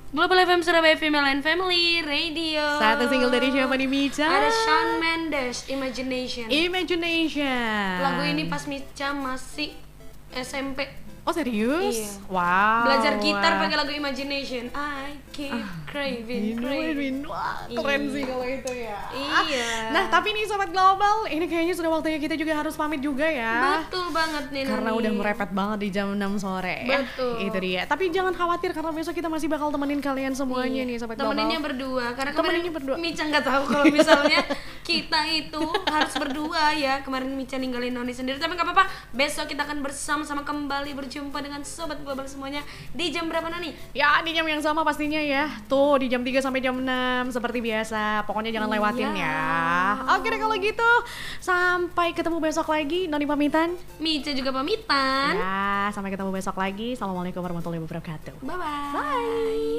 Global FM Surabaya Female and Family Radio. Satu single dari siapa nih Mica? Ada Shawn Mendes, Imagination. Lagu ini pas Mica masih SMP. Oh serius? Iya. Wow. Belajar gitar pakai lagu Imagination. I keep craving. Wah, keren sih kalau itu ya. Iya. Nah tapi nih Sobat Global, ini kayaknya sudah waktunya kita juga harus pamit juga ya. Betul banget nih. Karena udah merepet banget di jam 6 sore ya. Betul. Itu dia. Tapi jangan khawatir karena besok kita masih bakal temenin kalian semuanya nih Sobat Global. Temeninnya berdua. Karena Temeninnya berdua. Mica nggak tahu kalau misalnya kita itu harus berdua ya. Kemarin Mica ninggalin Noni sendiri. Tapi nggak apa-apa. Besok kita akan bersama-sama kembali berjumpa dengan Sobat Global semuanya. Di jam berapa Noni? Ya di jam yang sama pastinya ya. Tuh di jam 3 sampai jam 6 seperti biasa. Pokoknya jangan lewatin ya. Oke deh kalau gitu. Sampai ketemu besok lagi. Noni pamitan. Mica juga pamitan. Ya, sampai ketemu besok lagi. Assalamualaikum warahmatullahi wabarakatuh. Bye-bye. Bye.